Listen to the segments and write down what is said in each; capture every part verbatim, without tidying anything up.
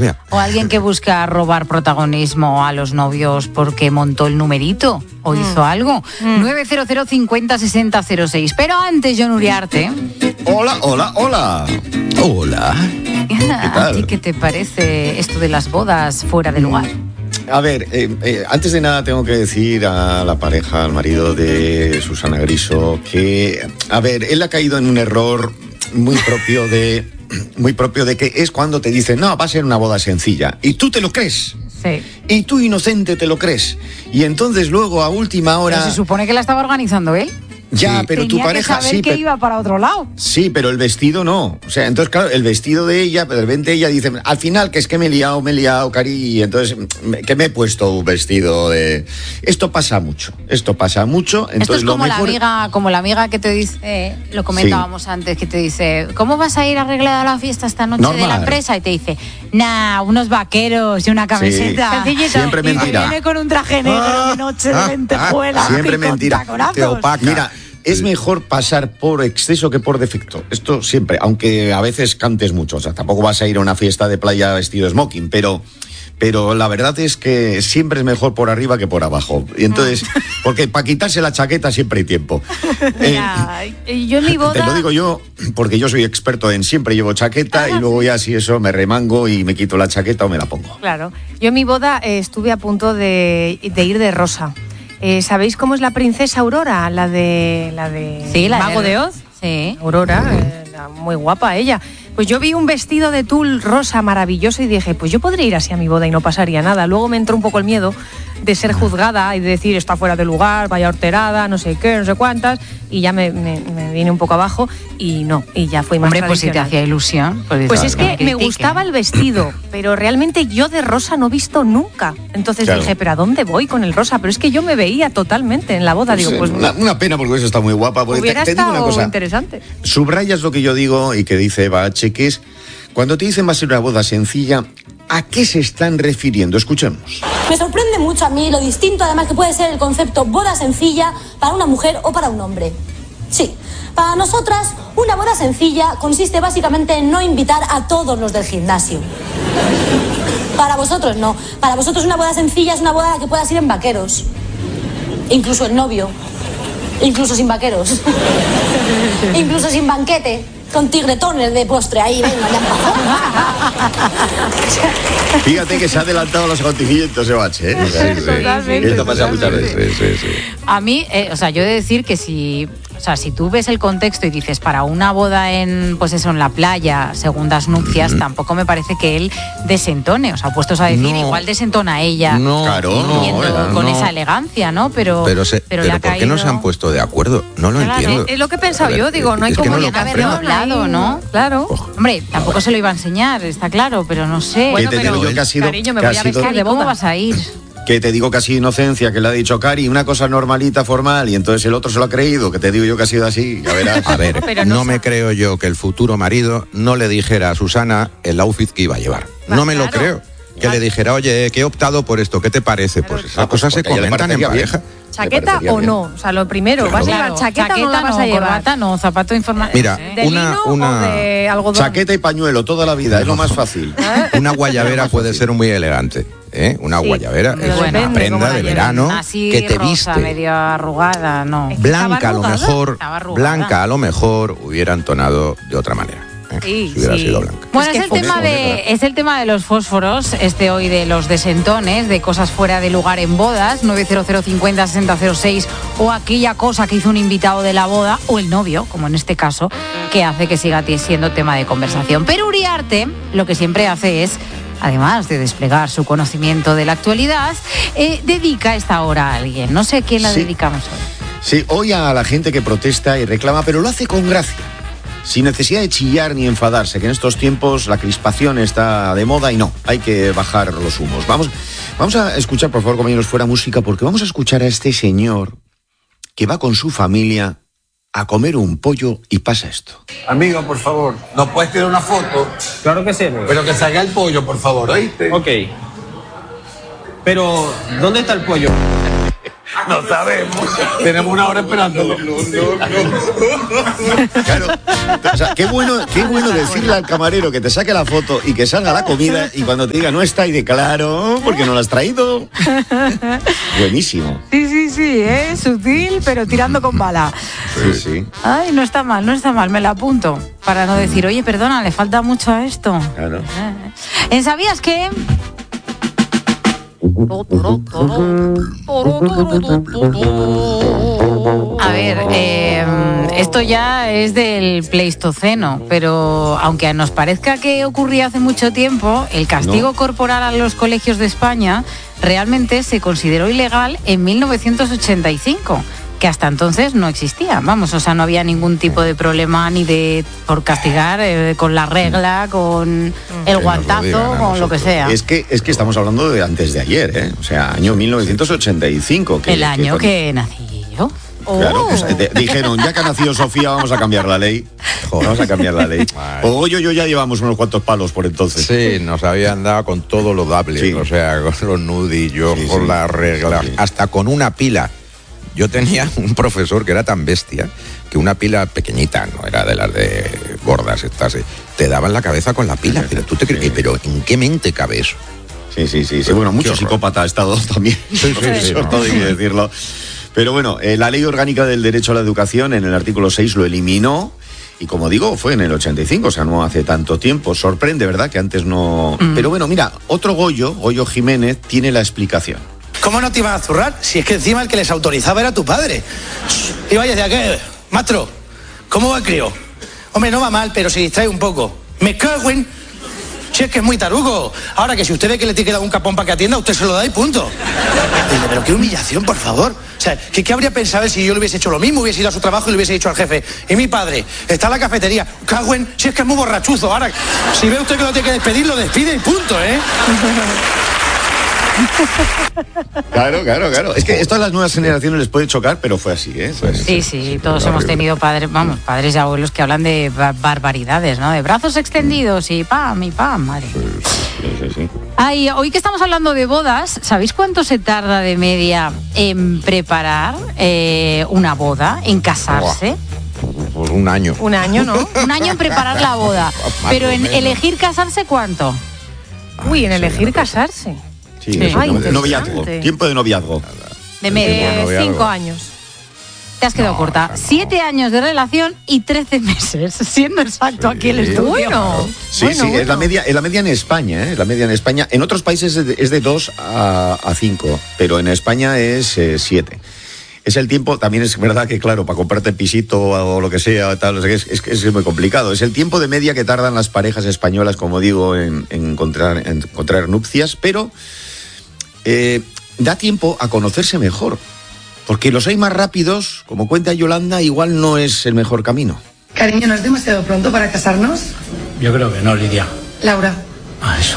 novia. O alguien que busca robar protagonismo a los novios porque montó el numerito o mm. hizo algo. Mm. nueve cero cero cincuenta sesenta cero seis. Pero antes, Jon Uriarte. Hola, hola, hola. Hola. ¿Qué tal? ¿A ti qué te parece esto de las bodas fuera de lugar? A ver, eh, eh, antes de nada tengo que decir a la pareja, al marido de Susana Griso, que, a ver, él ha caído en un error muy propio de, muy propio de que es cuando te dicen, no, va a ser una boda sencilla, y tú te lo crees. Sí. Y tú, inocente, te lo crees. Y entonces luego, a última hora... Pero se supone que la estaba organizando él. Ya, sí. pero Tenía tu pareja que saber sí. que pero, iba para otro lado. Sí, pero el vestido no. O sea, entonces, claro, el vestido de ella, pero de repente ella dice, al final, que es que me he liado, me he liado, Cari, y entonces, que me he puesto un vestido de... Esto pasa mucho, esto pasa mucho. Entonces, esto es como, lo mejor... la amiga, como la amiga que te dice, eh, lo comentábamos sí. antes, que te dice, ¿cómo vas a ir arreglada a la fiesta esta noche Normal. de la empresa? Y te dice, nah, unos vaqueros y una camiseta. Sí. Siempre mentira. Y viene con un traje negro ah, de noche de lentejuelas. Siempre mentira. Te opaca. Mira, es mejor pasar por exceso que por defecto. Esto siempre, aunque a veces cantes mucho. O sea, tampoco vas a ir a una fiesta de playa vestido de smoking, pero... Pero la verdad es que siempre es mejor por arriba que por abajo. Y entonces, porque para quitarse la chaqueta siempre hay tiempo. Mira, eh, yo en mi boda... Te lo digo yo, porque yo soy experto en siempre llevo chaqueta ah, y luego sí. ya si eso me remango y me quito la chaqueta o me la pongo. Claro. Yo en mi boda eh, estuve a punto de, de ir de rosa. Eh, ¿Sabéis cómo es la princesa Aurora? La de... La de sí, la Mago de, de Oz. Sí. Aurora, eh, muy guapa ella. Pues yo vi un vestido de tul rosa maravilloso y dije, pues yo podría ir así a mi boda y no pasaría nada. Luego me entró un poco el miedo de ser juzgada y de decir, está fuera de lugar, vaya horterada, no sé qué, no sé cuántas, y ya me, me, me vine un poco abajo y no, y ya fui más Hombre, pues si te tradicional. hacía ilusión. Pues, pues es que me gustaba el vestido, pero realmente yo de rosa no he visto nunca. Entonces claro. dije, ¿pero a dónde voy con el rosa? Pero es que yo me veía totalmente en la boda. Pues, digo, pues una, una pena porque eso está muy guapa. Porque hubiera te, te digo estado una cosa, interesante. Subrayas lo que yo digo y que dice Eva H, que es, cuando te dicen va a ser una boda sencilla, ¿a qué se están refiriendo? Escuchemos. Me sorprende mucho a mí lo distinto además que puede ser el concepto boda sencilla para una mujer o para un hombre. Sí, para nosotras una boda sencilla consiste básicamente en no invitar a todos los del gimnasio. Para vosotros no. Para vosotros una boda sencilla es una boda que puedas ir en vaqueros. Incluso el novio. Incluso sin vaqueros. Incluso sin banquete. Con tigretones de postre ahí, venga, ya Fíjate que se ha adelantado los acontecimientos, Evache, ¿eh? Sí, sí, totalmente. Esto pasa muchas veces. Sí, sí, sí. A mí, eh, o sea, yo he de decir que si... O sea, si tú ves el contexto y dices, para una boda en, pues eso, en la playa, segundas nupcias, mm. tampoco me parece que él desentone. O sea, puestos a decir, no, igual desentona ella. No, claro, no, no, con no. esa elegancia, ¿no? Pero, pero, se, pero, pero ¿por caído... qué no se han puesto de acuerdo? No lo claro, entiendo. Es lo que he pensado yo, digo, no hay es como no bien haberlo hablado, ¿no? Claro. Oh. Hombre, tampoco bueno. se lo iba a enseñar, está claro, pero no sé. Bueno, pero yo que ha sido, cariño, me que voy ha a sido, vestir de boda. ¿Cómo vas a ir? Que te digo que ha sido inocencia, que le ha dicho Cari, una cosa normalita, formal, y entonces el otro se lo ha creído, que te digo yo que ha sido así, ya verás. A ver, pero no, no me creo yo que el futuro marido no le dijera a Susana el outfit que iba a llevar. Va, no me claro. lo creo. Que le dijera, oye, que he optado por esto, ¿qué te parece? Pues esas Ah, pues cosas se porque a ella le comentan en parecería pareja. bien. ¿Chaqueta o bien. no? O sea, lo primero, Claro. ¿vas a llevar Claro, chaqueta, chaqueta o no la vas no, a llevar? corbata no, zapato informal. Mira, ¿De una, lino una... o de algodón? Chaqueta y pañuelo toda la vida, es lo más fácil. Una guayabera puede ser muy elegante, ¿eh? Una Sí, guayabera pero es depende una cómo prenda la de lleves. verano Así que te rosa, viste. medio arrugada, no. Es que Blanca estaba a lo arrugada. mejor, Estaba arrugada. blanca a lo mejor hubiera entonado de otra manera. ¿eh? Sí, si hubiera sí. sido blanca. Bueno, Es es, que el fue tema muy de, bonita. es el tema de los fósforos, este hoy de los desentones, de cosas fuera de lugar en bodas, nueve cero cero cincuenta sesenta cero seis, o aquella cosa que hizo un invitado de la boda, o el novio, como en este caso, que hace que siga siendo tema de conversación. Pero Uriarte lo que siempre hace es, además de desplegar su conocimiento de la actualidad, eh, dedica esta hora a alguien. No sé a quién la Sí. dedicamos hoy. Sí, hoy a la gente que protesta y reclama, pero lo hace con gracia. Sin necesidad de chillar ni enfadarse, que en estos tiempos la crispación está de moda y no, hay que bajar los humos. Vamos, vamos a escuchar, por favor, compañeros, fuera música, porque vamos a escuchar a este señor que va con su familia a comer un pollo y pasa esto. Amigo, por favor, ¿nos puedes tirar una foto? Claro que sí, amigo. Pero que salga el pollo, por favor, ¿oíste? Ok. Pero, ¿dónde está el pollo? No sabemos. Tenemos una hora esperándolo. No, no, no. Claro. O sea, qué bueno, qué bueno decirle al camarero que te saque la foto y que salga la comida y cuando te diga no está y de claro, porque no la has traído. Buenísimo. Sí, sí, sí, ¿eh? Sutil, pero tirando con bala. Sí, sí. Ay, no está mal, no está mal, me la apunto. Para no decir, oye, perdona, le falta mucho a esto. Claro. ¿En sabías qué? A ver, eh, esto ya es del Pleistoceno, pero aunque nos parezca que ocurría hace mucho tiempo, el castigo No. corporal a los colegios de España realmente se consideró ilegal en mil novecientos ochenta y cinco. Que hasta entonces no existía, vamos, o sea, no había ningún tipo de problema ni de por castigar eh, con la regla, con el guantazo, con lo que sea. Es que, es que estamos hablando de antes de ayer, ¿eh? O sea, año mil novecientos ochenta y cinco. Que, el año que, que nací yo. Claro, Oh. pues, eh, dijeron, ya que ha nacido Sofía, vamos a cambiar la ley. Vamos a cambiar la ley. O yo, yo ya llevamos unos cuantos palos por entonces. Sí, nos habían dado con todo lo dable, Sí. o sea, con los nudillos, Sí, con sí. la regla, Sí. hasta con una pila. Yo tenía un profesor que era tan bestia que una pila pequeñita, no era de las de gordas estas, eh, te daba en la cabeza con la pila. Pero tú te crees, Sí. pero ¿en qué mente cabe eso? Sí, sí, sí, sí. Bueno, Qué mucho horror. psicópata ha estado también. Sí, sí, sí, Eso no. todo hay que decirlo. Pero bueno, eh, la Ley Orgánica del Derecho a la Educación en el artículo seis lo eliminó. Y como digo, fue en el ochenta y cinco, o sea, no hace tanto tiempo. Sorprende, ¿verdad? Que antes no... Mm. Pero bueno, mira, otro Goyo, Goyo Jiménez, tiene la explicación. ¿Cómo no te iban a zurrar? Si es que encima el que les autorizaba era tu padre. Y vaya, decía, ¿qué? Maestro, ¿cómo va el crío? Hombre, no va mal, pero se distrae un poco. Me cago en... Si es que es muy tarugo. Ahora que si usted ve que le tiene que dar un capón para que atienda, usted se lo da y punto. Dice, pero qué humillación, por favor. O sea, ¿qué, qué habría pensado él si yo le hubiese hecho lo mismo, hubiese ido a su trabajo y le hubiese dicho al jefe? Y mi padre, está en la cafetería. Cago en... Si es que es muy borrachuzo. Ahora, si ve usted que lo tiene que despedir, lo despide y punto, ¿eh? Claro, claro, claro. Es que esto a las nuevas generaciones les puede chocar, pero fue así, ¿eh? Fue así. Sí, sí, todos hemos tenido padres, vamos, padres y abuelos que hablan de ba- barbaridades, ¿no? De brazos extendidos y pam, y pam, madre. Sí, sí, sí. Ay, hoy que estamos hablando de bodas, ¿sabéis cuánto se tarda de media en preparar eh, una boda, en casarse? Pues un año. Un año, ¿no? Un año en preparar la boda, Más pero o en menos. elegir casarse, ¿cuánto? Uy, en elegir casarse. Sí, Sí. eso, Ay, no- interesante. noviazgo. Tiempo de noviazgo. De media. Eh, noviazgo. cinco años. Te has quedado No, corta. no. Siete años de relación y trece meses, siendo exacto aquí el Sí. estudio. Bueno. Sí, Bueno, sí, es bueno. la media, es la media en España, ¿eh? La media en España. En otros países es de, es de dos a cinco, pero en España es eh, siete. Es el tiempo, también es verdad que, claro, para comprarte pisito o lo que sea, tal, o sea, es, es, es muy complicado. Es el tiempo de media que tardan las parejas españolas, como digo, en, en encontrar, en encontrar nupcias, pero eh, da tiempo a conocerse mejor. Porque los hay más rápidos, como cuenta Yolanda, igual no es el mejor camino. Cariño, ¿no es demasiado pronto para casarnos? Yo creo que no, Lidia. Laura. Ah, eso.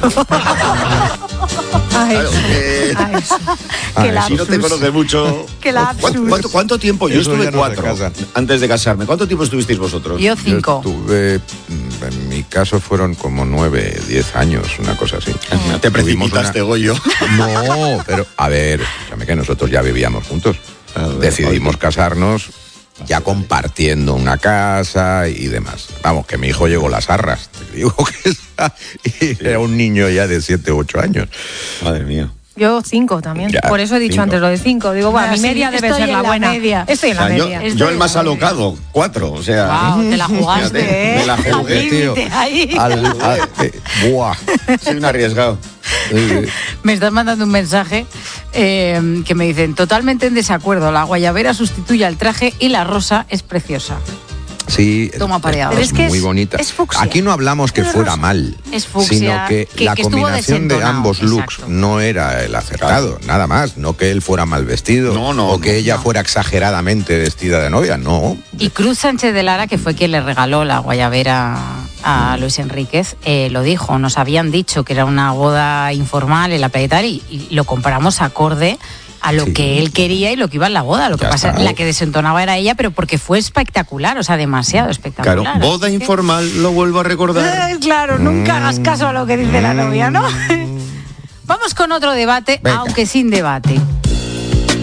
Ay, Claro, eh, ay, sí. Qué si no te lapsus. conoces mucho. Qué lapsus. ¿Cuánto, cuánto, cuánto tiempo? Yo Eso estuve ya no se cuatro casan. antes de casarme. ¿Cuánto tiempo estuvisteis vosotros? Yo cinco. Yo estuve, mm, en mi caso fueron como nueve, diez años, una cosa así. Te Tuvimos precipitaste, una- Goyo. No, pero a ver, escúchame que nosotros ya vivíamos juntos. A ver, Decidimos oye. casarnos ya compartiendo una casa y demás. Vamos, que mi hijo llegó a las arras. Te digo que esa- y era un niño ya de siete u ocho años. Madre mía. Yo cinco también. Ya, Por eso he dicho cinco. antes lo de cinco. Digo, bueno, Ah, mi sí, media debe estoy ser en la la buena. media. Estoy en O la sea, yo, media. yo Estoy el más en la alocado, cuatro. O sea, Wow, te la jugaste, Fíjate, ¿eh? me la jugué, Al límite tío. ahí. Al- al- eh, buah. soy un arriesgado. Eh, Me están mandando un mensaje eh, que me dicen, totalmente en desacuerdo, la guayabera sustituye al traje y la rosa es preciosa. Sí, Toma es, pareado. Pero es que muy es- bonita. es fucsia. Aquí no hablamos que Pero fuera rosa. mal, Es fucsia, sino que, que- la que estuvo combinación de desentonado, ambos looks exacto. no era el acertado, nada más. No que él fuera mal vestido No, no, o que no, ella no. fuera exageradamente vestida de novia, no. Y Cruz Sánchez de Lara, que fue quien le regaló la guayabera a Luis Enríquez, eh, lo dijo, nos habían dicho que era una boda informal en la playa y tal, y, y lo compramos acorde a lo Sí. que él quería y lo que iba en la boda. Lo que Ya pasa, está. la que desentonaba era ella, pero porque fue espectacular, o sea, demasiado espectacular. Claro, boda Así que- informal, lo vuelvo a recordar. Eh, claro, nunca hagas caso a lo que dice la novia, ¿no? Vamos con otro debate, Venga. aunque sin debate.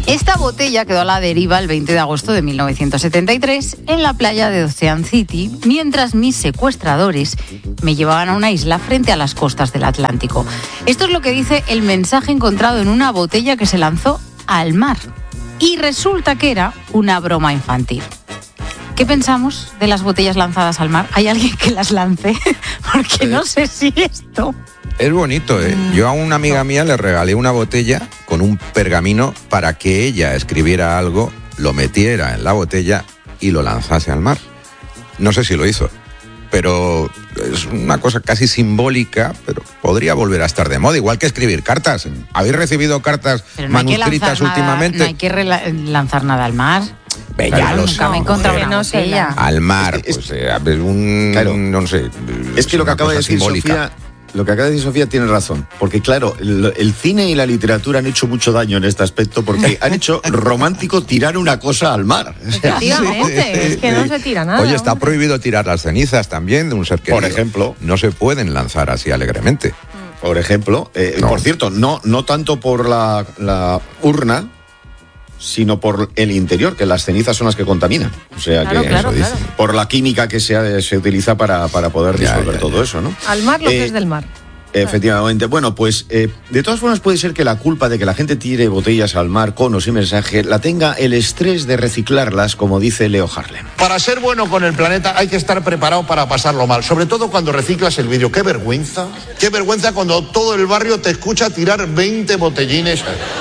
Esta botella quedó a la deriva el veinte de agosto de mil novecientos setenta y tres en la playa de Ocean City, mientras mis secuestradores me llevaban a una isla frente a las costas del Atlántico. Esto es lo que dice el mensaje encontrado en una botella que se lanzó al mar. Y resulta que era una broma infantil. ¿Qué pensamos de las botellas lanzadas al mar? ¿Hay alguien que las lance? Porque no sé si esto... Es bonito, ¿eh? Yo a una amiga mía le regalé una botella con un pergamino para que ella escribiera algo, lo metiera en la botella y lo lanzase al mar. No sé si lo hizo, pero es una cosa casi simbólica, pero podría volver a estar de moda, igual que escribir cartas. ¿Habéis recibido cartas pero no manuscritas últimamente? Nada, no hay que rela- lanzar nada al mar. Ve, ya Claro, lo nunca sé. me he encontrado una no botella. Al mar, Es- pues eh, un... Claro. no sé. Es que lo que una acaba de cosa decir simbólica. Sofía, lo que acaba de decir Sofía tiene razón, porque claro, el, el cine y la literatura han hecho mucho daño en este aspecto porque han hecho romántico tirar una cosa al mar. O sea, Efectivamente, es que no se tira nada. Oye, está hombre. prohibido tirar las cenizas también de un ser querido. Por ejemplo. No se pueden lanzar así alegremente. por ejemplo, eh, No. por cierto, no, no tanto por la, la urna, sino por el interior, que las cenizas son las que contaminan. O sea Claro, que claro, eso dice. claro. Por la química que se, se utiliza para, para poder Ya, disolver ya, todo ya. eso, ¿no? Al mar lo Eh, que es del mar. Efectivamente. Bueno, pues eh, de todas formas puede ser que la culpa de que la gente tire botellas al mar con o sin mensaje la tenga el estrés de reciclarlas, como dice Leo Harlem. Para ser bueno con el planeta hay que estar preparado para pasarlo mal, sobre todo cuando reciclas el vidrio. ¡Qué vergüenza! ¡Qué vergüenza cuando todo el barrio te escucha tirar veinte botellines!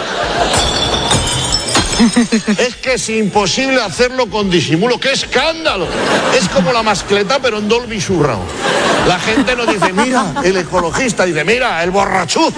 Es que es imposible hacerlo con disimulo. ¡Qué escándalo! Es como la mascleta, pero en Dolby Surround. La gente nos dice, mira, el ecologista, dice, mira, el borrachuzo.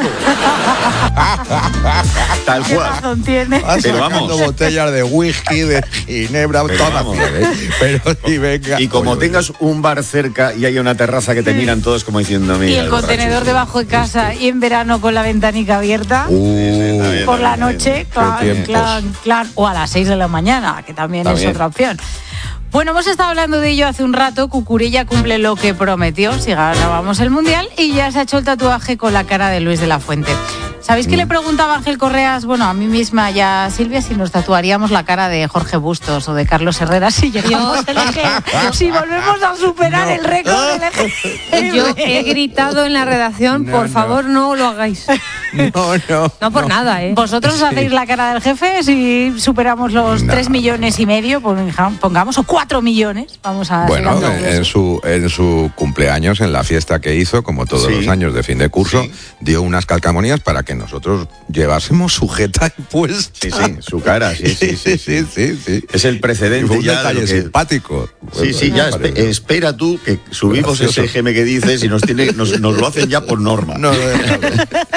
Tal ¿Qué cual. razón tiene? Pero Sacando vamos. botellas de whisky, de ginebra, Pero todas vamos. bien, ¿eh? Pero sí, venga. Y como Oye, tengas un bar cerca y haya una terraza que te miran todos como diciendo, mira, Y el contenedor debajo de casa y en verano con la ventanica abierta. Uh, Por la noche, clan, tiempos. clan, clan, o a las seis de la mañana, que también También. es otra opción. Bueno, hemos estado hablando de ello hace un rato. Cucurella cumple lo que prometió si ganábamos el Mundial y ya se ha hecho el tatuaje con la cara de Luis de la Fuente. ¿Sabéis que le preguntaba Ángel Correas, bueno, a mí misma y a Silvia, si nos tatuaríamos la cara de Jorge Bustos o de Carlos Herrera si llegamos al eje, si volvemos a superar No. el récord del eje? Yo he gritado en la redacción, No, por no. favor, no lo hagáis. no, no. No por nada, ¿eh? ¿Vosotros hacéis la cara del jefe si superamos los No. tres millones y medio, ponga- pongamos, o cuatro millones? Vamos a Bueno, seguir en, dando en su, en su cumpleaños, en la fiesta que hizo, como todos Sí. los años de fin de curso, Sí. dio unas calcamonías para que nosotros llevásemos sujeta y puesta. Sí, sí, su cara, sí, sí, sí. sí, sí, sí. Es el Y precedente fue un ya de detalle lo que- simpático. Sí, sí, ya, espe- espera tú que subimos Gracioso. ese G M que dices y nos, tiene, nos, nos lo hacen ya por norma. No, déjalo.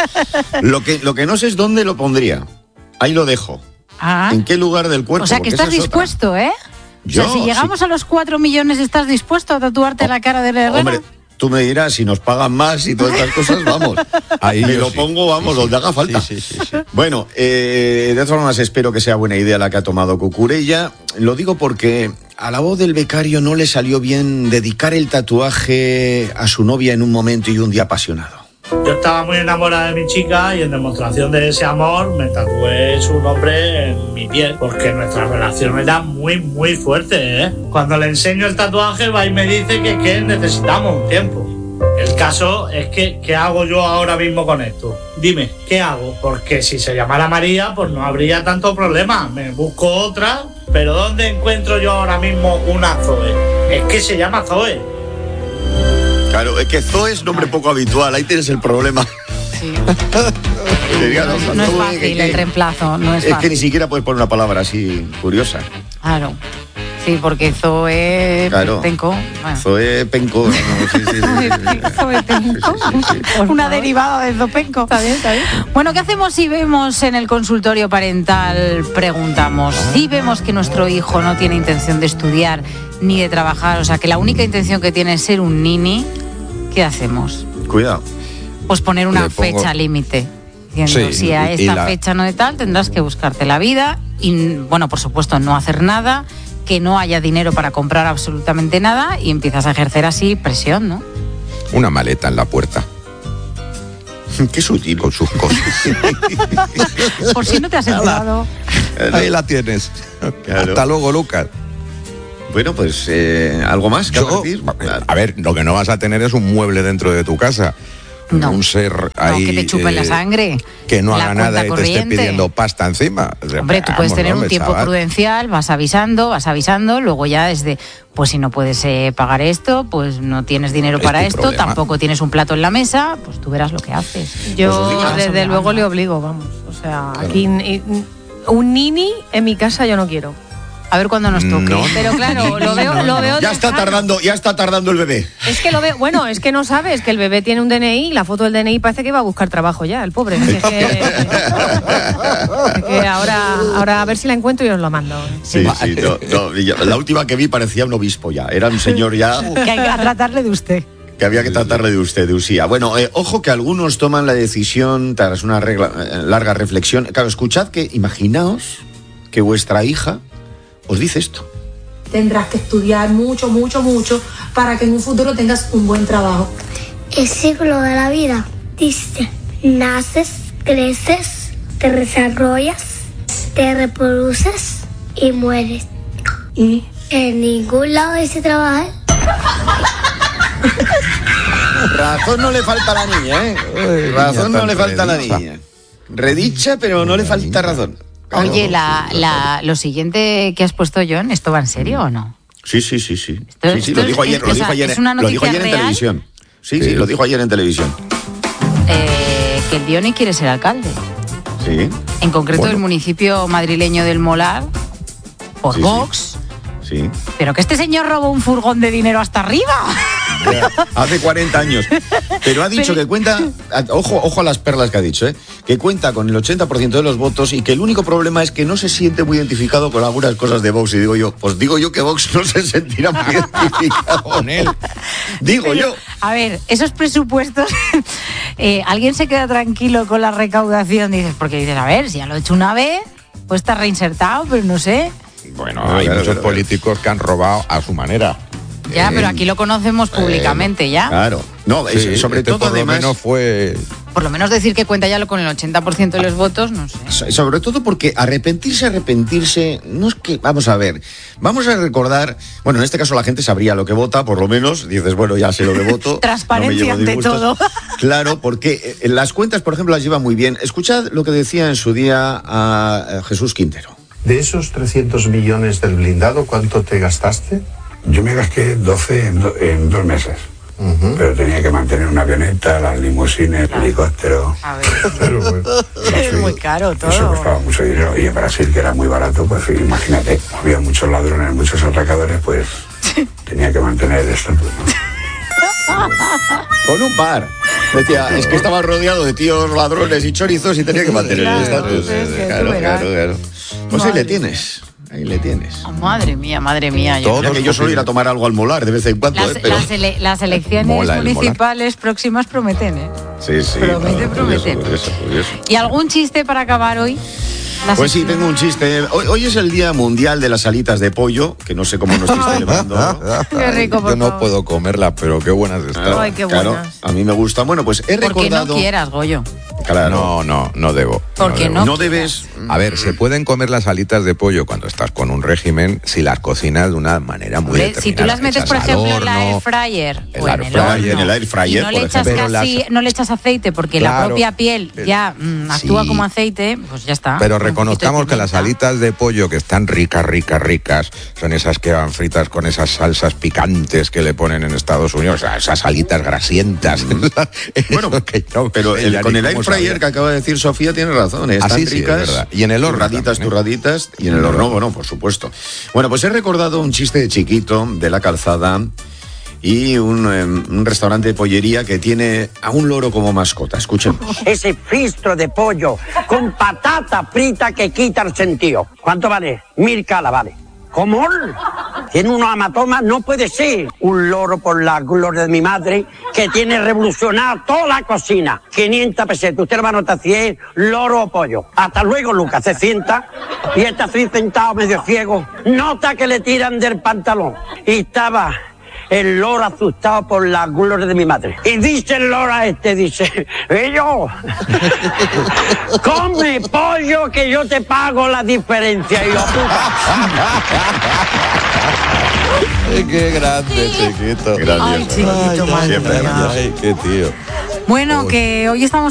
Lo que, lo que no sé es dónde lo pondría. Ahí lo dejo. Ah, ¿En qué lugar del cuerpo? o sea que Porque estás esa es otra. dispuesto, ¿eh? Yo, o sea, si llegamos a los cuatro millones, ¿estás dispuesto a tatuarte la cara de Herrera? Hombre, tú me dirás, si nos pagan más y todas estas cosas, vamos. Ahí me yo lo sí. pongo, vamos, donde haga falta. Sí, sí, sí, sí. Bueno, eh, de todas formas espero que sea buena idea la que ha tomado Cucurella. Lo digo porque a la voz del becario no le salió bien dedicar el tatuaje a su novia en un momento y un día apasionado. Yo estaba muy enamorada de mi chica y en demostración de ese amor me tatué su nombre en mi piel porque nuestra relación era muy, muy fuerte, ¿eh? Cuando le enseño el tatuaje va y me dice que, que necesitamos un tiempo. El caso es que, ¿qué hago yo ahora mismo con esto? Dime, ¿qué hago? Porque si se llamara María, pues no habría tanto problema. Me busco otra, pero ¿dónde encuentro yo ahora mismo una Zoe? Es que se llama Zoe. Claro, es que Zoe es nombre poco habitual, ahí tienes el problema. Sí. Diría, No, no, no es Zoe, fácil que- el reemplazo, no es Es que fácil. ni siquiera puedes poner una palabra así curiosa. Claro. Sí, porque Zoe Claro. Penco. Bueno. Zoe Penco. no, sí, sí, sí, sí. Zoe Penco. Sí, sí, sí. Por Una favor. derivada de Zopenco. Está bien, está bien. Bueno, ¿qué hacemos si vemos en el consultorio parental? Preguntamos. Si vemos que nuestro hijo no tiene intención de estudiar ni de trabajar, o sea, que la única intención que tiene es ser un nini, ¿qué hacemos? Cuidado. Pues poner una Le pongo- fecha límite. Diciendo, Sí, si a y esta la- fecha no de tal, tendrás que buscarte la vida y, bueno, por supuesto, no hacer nada, que no haya dinero para comprar absolutamente nada y empiezas a ejercer así presión, ¿no? Una maleta en la puerta Qué sutil. con sus cosas. Por si no te has enterado. Ahí la tienes. Claro. Hasta luego, Lucas. Bueno, pues, eh, ¿algo más que Yo, decir? A ver, lo que no vas a tener es un mueble dentro de tu casa. No. Un ser ahí... No, que te chupen eh, la sangre. Que no la haga nada y corriente. te esté pidiendo pasta encima. Hombre, tú puedes Vamos, tener hombre, un tiempo chaval. prudencial, vas avisando, vas avisando, luego ya desde, pues si no puedes eh, pagar esto, pues no tienes dinero Es para tu esto, problema. tampoco tienes un plato en la mesa, pues tú verás lo que haces. Yo Pues, desde obligando. luego le obligo, vamos. O sea, aquí ni- un nini en mi casa yo no quiero. A ver cuándo nos toque. No. Pero claro, lo veo, lo veo. Ya está lejano. tardando, ya está tardando el bebé. Es que lo veo, bueno, es que no sabes que el bebé tiene un D N I y la foto del D N I parece que va a buscar trabajo ya, el pobre. Es que, es que ahora, ahora a ver si la encuentro y os lo mando. Sí, sí, no, no, yo- la última que vi parecía un obispo ya, era un señor ya Que hay que tratarle de usted. que había que tratarle de usted, de Usía. Bueno, eh, ojo que algunos toman la decisión tras una regla- eh, larga reflexión. Claro, escuchad que, imaginaos que vuestra hija os dice esto. Tendrás que estudiar mucho, mucho, mucho para que en un futuro tengas un buen trabajo. El ciclo de la vida dice, naces, creces, te desarrollas, te reproduces y mueres. Y En ningún lado dice trabajar. Razón no le falta a la niña, ¿eh? Razón no le falta a la niña. Redicha, pero no le falta razón. Oye, la, la, lo siguiente que has puesto, John, ¿esto va en serio o no? Sí, sí, sí, sí. Esto- Sí, sí, esto lo dijo es- ayer, es- lo o dijo sea, ayer, ¿es una lo dijo noticia ayer en real? televisión. Sí, sí, Sí. lo dijo ayer en televisión. Eh, que el Dioni quiere ser alcalde. Sí. En concreto Bueno. el municipio madrileño del Molar, por Sí, sí. Vox. Sí. Pero que este señor robó un furgón de dinero hasta arriba. Ya, hace cuarenta años. Pero ha dicho Pero- que cuenta, ojo, ojo a las perlas que ha dicho, ¿eh? Que cuenta con el ochenta por ciento de los votos y que el único problema es que no se siente muy identificado con algunas cosas de Vox. Y digo yo, pues digo yo que Vox no se sentirá muy identificado con él. Digo Pero, yo. A ver, esos presupuestos, eh, alguien se queda tranquilo con la recaudación, dices, porque dices, a ver, si ya lo he hecho una vez, pues está reinsertado, pero no sé. Bueno, Claro, hay claro, muchos claro. políticos que han robado a su manera. Ya, Eh, pero aquí lo conocemos públicamente ya. Claro. No, es- sí, sobre este todo por lo además. menos fue... Por lo menos decir que cuenta ya lo con el ochenta por ciento de los votos, no sé. So- Sobre todo porque arrepentirse, arrepentirse, no es que, vamos a ver, vamos a recordar, bueno, en este caso la gente sabría lo que vota, por lo menos, dices, bueno, ya sé lo que voto. Transparencia no me llevo ante disgustos. todo. Claro, porque eh, las cuentas, por ejemplo, las lleva muy bien. Escuchad lo que decía en su día a eh, Jesús Quintero. De esos trescientos millones del blindado, ¿cuánto te gastaste? Yo me gasté doce en, do- en dos meses. Ujú. Pero tenía que mantener una avioneta, las limusines, el helicóptero. A ver, Pero, pues, es muy caro Eso todo. costaba mucho dinero. Y en Brasil, que era muy barato, pues imagínate, había muchos ladrones, muchos atracadores, pues tenía que mantener esto. Pues, ¿no? Con un par. Decía, es que estaba rodeado de tíos ladrones y chorizos y tenía que mantener el Claro, estatus. es que Claro, tú verás. claro, claro. Pues ahí Madre le tienes. Ahí le tienes. Oh, madre mía, madre mía. yo- Todo Mira que yo suelo ir a tomar algo al Molar de vez en cuando, Las, ¿eh? Pero... las ele- las elecciones Mola el municipales próximas prometen, ¿eh? Sí, sí. Promete, no, promete. curioso, curioso, curioso. ¿Y algún chiste para acabar hoy? La Pues sí, sección- tengo un chiste. Hoy, hoy es el Día Mundial de las Alitas de Pollo, que no sé cómo nos estoy celebrando. ¿no? Qué rico, por Yo no favor. puedo comerla, pero qué buenas están. Ay, qué Claro, buenas. a mí me gustan. Bueno, pues he Porque recordado... no quieras, Goyo. Claro. No, no, no debo. Porque debo. no No quieras. debes... A ver, se pueden comer las alitas de pollo cuando estás con un régimen si las cocinas de una manera muy Hombre, determinada. si tú las metes, Echas por al ejemplo, en la horno, air fryer el o en air el fryer, horno, en el air fryer, y no por le echas ejemplo. casi, Pero las- no le echas aceite porque la Claro. propia piel ya mm, actúa Sí. como aceite, pues ya está. Pero Un poquito de reconozcamos que las pimienta. alitas de pollo que están ricas, ricas, ricas, son esas que van fritas con esas salsas picantes que le ponen en Estados Unidos, esas alitas grasientas. Bueno, Eso que yo pero sé el- ya con ni el air cómo fryer sabía. que acaba de decir Sofía tiene razón, ¿eh? Están Ah, sí, sí, es ricas, verdad. Y en el horno turraditas, también, ¿eh? turraditas, y en el horno, bueno, por supuesto. Bueno, pues he recordado un chiste de chiquito de la calzada y un, eh, un restaurante de pollería que tiene a un loro como mascota. Escuchemos. Ese fistro de pollo con patata frita que quita el sentido. ¿Cuánto vale? Mil cala, vale. ¿Cómo? Tiene unos hematomas, no puede ser. Un loro por la gloria de mi madre que tiene revolucionado toda la cocina. quinientas pesetas, usted lo va a notar si es loro o pollo. Hasta luego, Lucas, se sienta y está así sentado medio ciego. Nota que le tiran del pantalón. Y estaba el loro asustado por la gloria de mi madre. Y dice el loro a este, dice, yo, come pollo que yo te pago la diferencia. Y yo, Qué grande, chiquito. Grandioso. Ay, chiquito, Ay, madre siempre mía. grandioso. Ay, qué tío. Bueno, que hoy estamos